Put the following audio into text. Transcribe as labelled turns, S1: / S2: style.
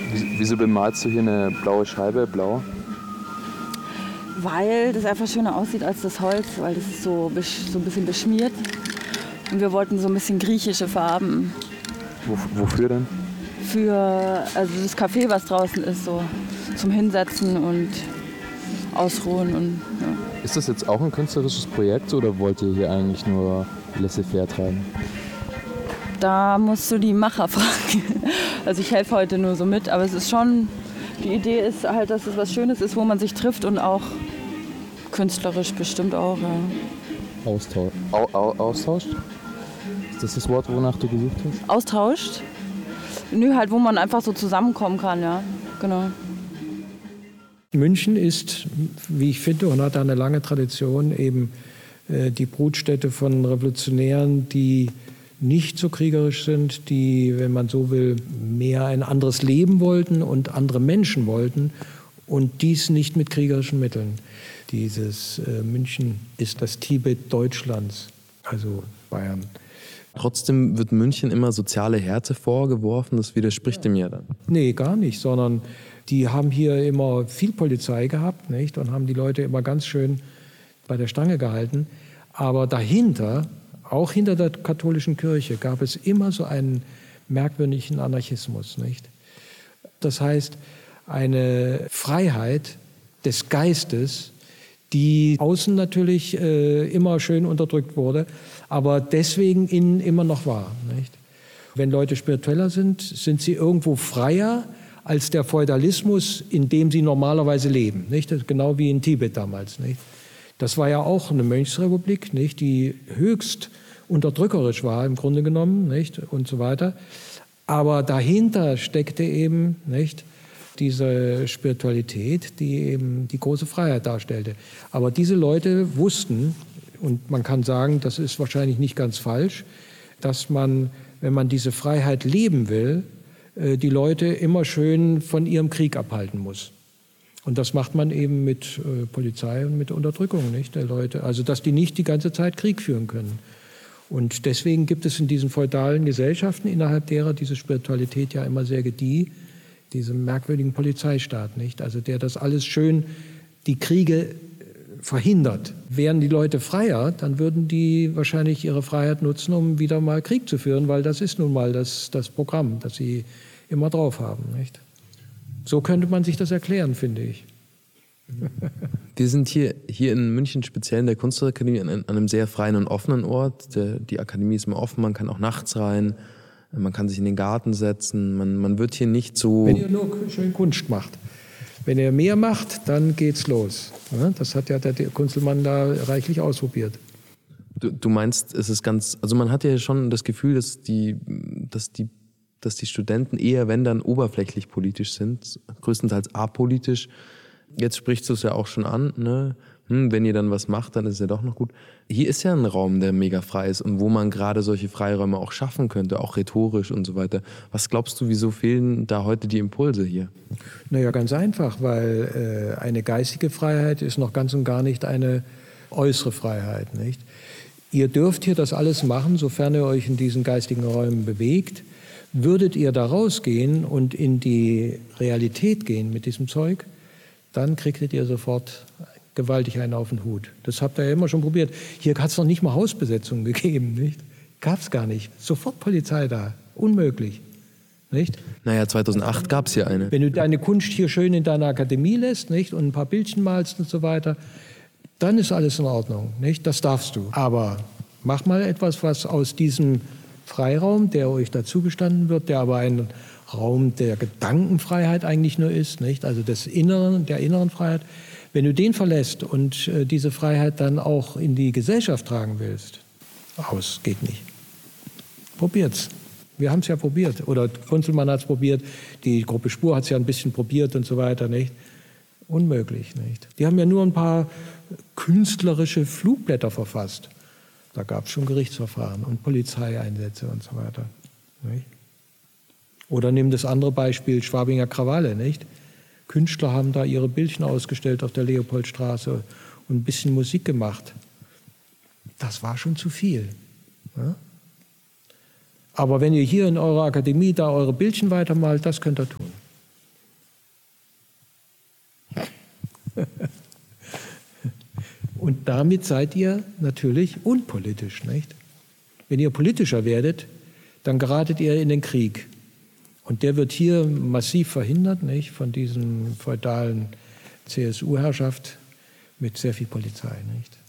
S1: Wieso bemalst du hier eine blaue Scheibe blau?
S2: Weil das einfach schöner aussieht als das Holz, weil das ist so ein bisschen beschmiert. Und wir wollten so ein bisschen griechische Farben.
S1: Wofür denn?
S2: Also das Café, was draußen ist, so zum Hinsetzen und Ausruhen. Und, ja.
S1: Ist das jetzt auch ein künstlerisches Projekt oder wollt ihr hier eigentlich nur laissez-faire treiben?
S2: Da musst du die Macher fragen. Also ich helfe heute nur so mit, aber es ist schon, die Idee ist halt, dass es was Schönes ist, wo man sich trifft und auch künstlerisch bestimmt auch. Ja.
S1: Austauscht? Ist das das Wort, wonach du gesucht hast?
S2: Austauscht? Nö, halt, wo man einfach so zusammenkommen kann, ja, genau.
S3: München ist, wie ich finde, und hat eine lange Tradition, eben die Brutstätte von Revolutionären, die nicht so kriegerisch sind, die, wenn man so will, mehr ein anderes Leben wollten und andere Menschen wollten und dies nicht mit kriegerischen Mitteln. Dieses München ist das Tibet Deutschlands, also Bayern.
S4: Trotzdem wird München immer soziale Härte vorgeworfen, das widerspricht dem ja dann.
S3: Nee, gar nicht, sondern die haben hier immer viel Polizei gehabt, nicht? Und haben die Leute immer ganz schön bei der Stange gehalten. Aber dahinter, auch hinter der katholischen Kirche, gab es immer so einen merkwürdigen Anarchismus, nicht? Das heißt, eine Freiheit des Geistes, die außen natürlich immer schön unterdrückt wurde, aber deswegen innen immer noch war, nicht? Wenn Leute spiritueller sind, sind sie irgendwo freier als der Feudalismus, in dem sie normalerweise leben, nicht? Genau wie in Tibet damals, nicht? Das war ja auch eine Mönchsrepublik, nicht? Die höchst unterdrückerisch war im Grunde genommen, nicht? Und so weiter. Aber dahinter steckte eben, nicht, diese Spiritualität, die eben die große Freiheit darstellte. Aber diese Leute wussten, und man kann sagen, das ist wahrscheinlich nicht ganz falsch, dass man, wenn man diese Freiheit leben will, die Leute immer schön von ihrem Krieg abhalten muss. Und das macht man eben mit Polizei und mit Unterdrückung, nicht, der Leute. Also dass die nicht die ganze Zeit Krieg führen können. Und deswegen gibt es in diesen feudalen Gesellschaften, innerhalb derer diese Spiritualität ja immer sehr gedieh, diesen merkwürdigen Polizeistaat, nicht? Also der das alles schön, die Kriege verhindert. Wären die Leute freier, dann würden die wahrscheinlich ihre Freiheit nutzen, um wieder mal Krieg zu führen, weil das ist nun mal das Programm, das sie immer drauf haben, nicht? So könnte man sich das erklären, finde ich.
S4: Wir sind hier in München, speziell in der Kunstakademie, an einem sehr freien und offenen Ort. Die Akademie ist immer offen, man kann auch nachts rein, man kann sich in den Garten setzen, man wird hier nicht so...
S3: Wenn ihr nur schön Kunst macht. Wenn ihr mehr macht, dann geht's los. Das hat ja der Kunzelmann da reichlich ausprobiert.
S4: Du meinst, es ist ganz... Also man hat ja schon das Gefühl, dass die Studenten eher, wenn dann, oberflächlich politisch sind, größtenteils apolitisch. Jetzt sprichst du es ja auch schon an, ne? Wenn ihr dann was macht, dann ist es ja doch noch gut. Hier ist ja ein Raum, der mega frei ist und wo man gerade solche Freiräume auch schaffen könnte, auch rhetorisch und so weiter. Was glaubst du, wieso fehlen da heute die Impulse hier?
S3: Naja, ganz einfach, weil eine geistige Freiheit ist noch ganz und gar nicht eine äußere Freiheit, nicht? Ihr dürft hier das alles machen, sofern ihr euch in diesen geistigen Räumen bewegt. Würdet ihr da rausgehen und in die Realität gehen mit diesem Zeug, dann kriegtet ihr sofort gewaltig einen auf den Hut. Das habt ihr ja immer schon probiert. Hier hat es noch nicht mal Hausbesetzungen gegeben, nicht? Gab es gar nicht. Sofort Polizei da. Unmöglich. Nicht?
S4: Naja, 2008 gab es hier eine.
S3: Wenn du deine Kunst hier schön in deiner Akademie lässt, nicht, und ein paar Bildchen malst und so weiter, dann ist alles in Ordnung, nicht? Das darfst du. Aber mach mal etwas, was aus diesem Freiraum, der euch dazugestanden wird, der aber ein Raum der Gedankenfreiheit eigentlich nur ist, nicht? Also der inneren Freiheit. Wenn du den verlässt und diese Freiheit dann auch in die Gesellschaft tragen willst, geht nicht. Probiert's. Wir haben es ja probiert. Oder Kunzelmann hat es probiert, die Gruppe Spur hat es ja ein bisschen probiert und so weiter, nicht? Unmöglich, nicht? Die haben ja nur ein paar künstlerische Flugblätter verfasst. Da gab es schon Gerichtsverfahren und Polizeieinsätze und so weiter. Nicht? Oder nimm das andere Beispiel, Schwabinger Krawalle, nicht? Künstler haben da ihre Bildchen ausgestellt auf der Leopoldstraße und ein bisschen Musik gemacht. Das war schon zu viel. Ja? Aber wenn ihr hier in eurer Akademie da eure Bildchen weitermalt, das könnt ihr tun. Und damit seid ihr natürlich unpolitisch, nicht? Wenn ihr politischer werdet, dann geratet ihr in den Krieg. Und der wird hier massiv verhindert, nicht? Von diesem feudalen CSU-Herrschaft mit sehr viel Polizei, nicht?